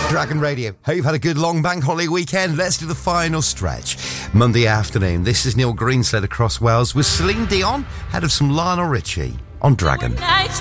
Dragon Radio. Hope you've had a good long bank holiday weekend. Let's do the final stretch. Monday afternoon. This is Neil Greenslade across Wales with Celine Dion, head of some Lionel Richie on Dragon.